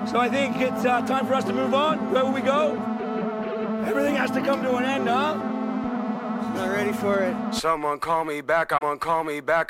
So I think it's time for us to move on. Where will we go? Everything has to come to an end, huh? Not ready for it. Someone call me back.